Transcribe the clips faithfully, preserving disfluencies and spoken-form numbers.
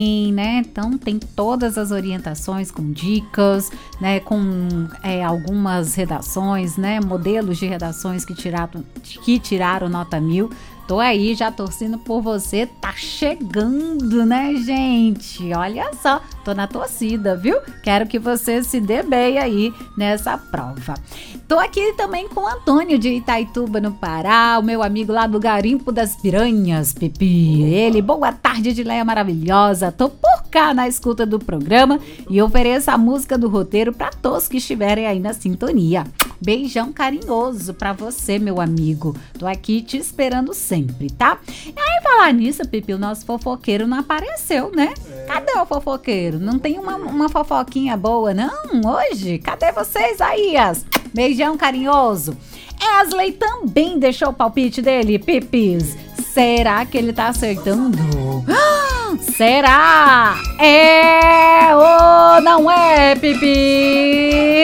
né? Então tem todas as orientações com dicas, né? Com é, algumas redações, né? Modelos de redações que tiraram, que tiraram nota mil. Tô aí já torcendo por você, tá chegando, né, gente? Olha só, tô na torcida, viu? Quero que você se dê bem aí nessa prova. Tô aqui também com o Antônio de Itaituba, no Pará, o meu amigo lá do Garimpo das Piranhas, Pipi. Ele, boa tarde, Edileia maravilhosa. Tô por cá na escuta do programa e ofereço a música do roteiro para todos que estiverem aí na sintonia. Beijão carinhoso pra você, meu amigo. Tô aqui te esperando sempre, tá? E aí, falar nisso, Pipi, o nosso fofoqueiro não apareceu, né? É. Cadê o fofoqueiro? Não tem uma, uma fofoquinha boa, não? Hoje? Cadê vocês aí, as? Beijão carinhoso. Wesley também deixou o palpite dele, Pipis. Será que ele tá acertando? Será? É ou não é, Pipi?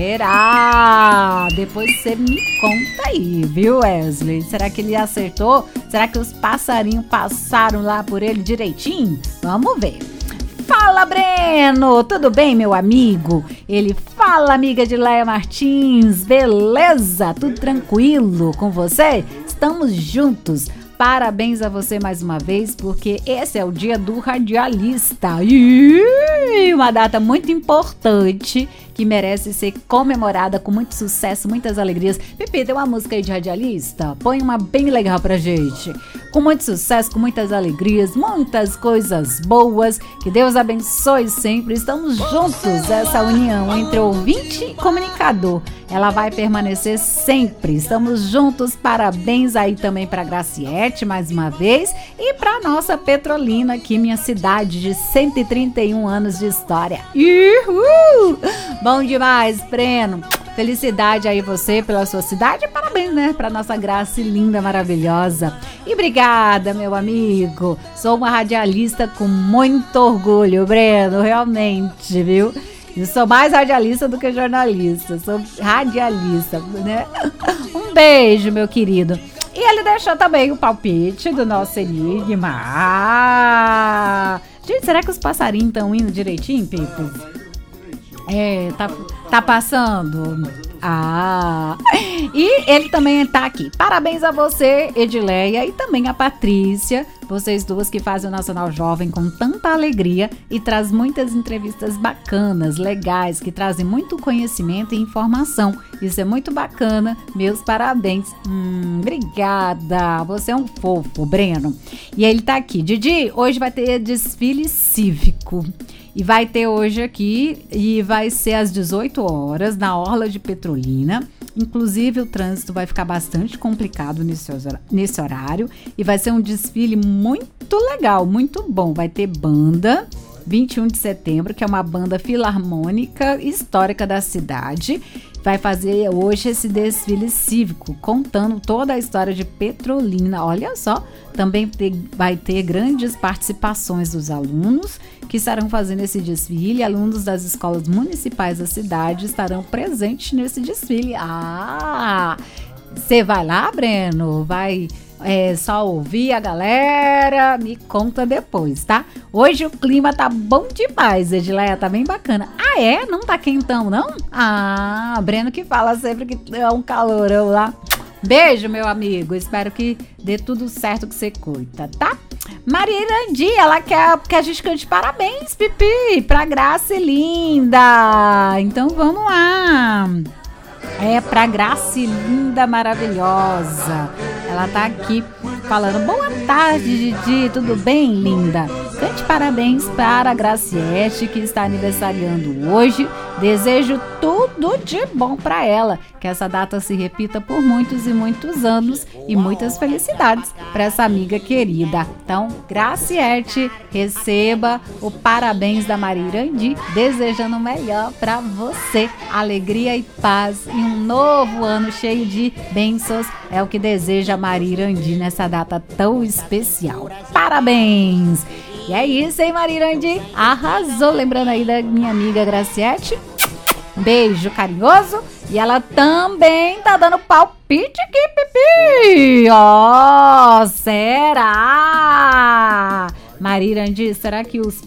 Será? Depois você me conta aí, viu, Wesley? Será que ele acertou? Será que os passarinhos passaram lá por ele direitinho? Vamos ver. Fala, Breno! Tudo bem, meu amigo? Ele fala, amiga de Leia Martins. Beleza? Tudo tranquilo com você? Estamos juntos. Parabéns a você mais uma vez, porque esse é o dia do radialista. E uma data muito importante que merece ser comemorada com muito sucesso, muitas alegrias. Pipi, tem uma música aí de radialista? Põe uma bem legal pra gente. Com muito sucesso, com muitas alegrias, muitas coisas boas. Que Deus abençoe sempre. Estamos juntos, essa união entre ouvinte e comunicador. Ela vai permanecer sempre. Estamos juntos. Parabéns aí também para Graciete, mais uma vez. E para nossa Petrolina, aqui, minha cidade de cento e trinta e um anos de história. Uhul! Bom demais, Breno. Felicidade aí você pela sua cidade. Parabéns, né? Para nossa Graça linda, maravilhosa. E obrigada, meu amigo. Sou uma radialista com muito orgulho, Breno. Realmente, viu? Eu sou mais radialista do que jornalista. Sou radialista, né? Um beijo, meu querido. E ele deixou também o palpite do nosso enigma. Ah! Gente, será que os passarinhos estão indo direitinho, Pipos? É, tá, tá passando? Ah! E ele também tá aqui. Parabéns a você, Edileia, e também a Patrícia. Vocês duas que fazem o Nacional Jovem com tanta alegria e traz muitas entrevistas bacanas, legais, que trazem muito conhecimento e informação. Isso é muito bacana. Meus parabéns. Hum, obrigada. Você é um fofo, Breno. E ele tá aqui. Didi, hoje vai ter desfile cívico. E vai ter hoje aqui, e vai ser às dezoito horas, na Orla de Petrolina. Inclusive, o trânsito vai ficar bastante complicado nesse, nesse horário. E vai ser um desfile muito legal, muito bom. Vai ter banda, vinte e um de setembro, que é uma banda filarmônica histórica da cidade. Vai fazer hoje esse desfile cívico, contando toda a história de Petrolina. Olha só, também ter, vai ter grandes participações dos alunos que estarão fazendo esse desfile. Alunos das escolas municipais da cidade estarão presentes nesse desfile. Ah, você vai lá, Breno? Vai é, só ouvir a galera? Me conta depois, tá? Hoje o clima tá bom demais, Edileia, tá bem bacana. Ah, é? Não tá quentão, não? Ah, Breno que fala sempre que é um calorão lá. Beijo, meu amigo. Espero que dê tudo certo que você curta, tá? Maria Irandi, ela quer que a gente cante parabéns, Pipi, pra Graça linda. Então vamos lá. É pra Graça linda, maravilhosa. Ela tá aqui falando, boa tarde, Didi, tudo bem, linda? Cante parabéns para a Graciete, que está aniversariando hoje. Desejo tudo de bom para ela, que essa data se repita por muitos e muitos anos e muitas felicidades para essa amiga querida. Então, Graciete, receba o parabéns da Maria Irandi, desejando o melhor para você. Alegria e paz e um novo ano cheio de bênçãos é o que deseja a Maria Irandi nessa data tão especial. Parabéns! E é isso, hein, Maria Irandi? Arrasou! Lembrando aí da minha amiga Graciete. Beijo carinhoso. E ela também tá dando palpite aqui, Pipi. Ó, oh, será? Marirandi, será que os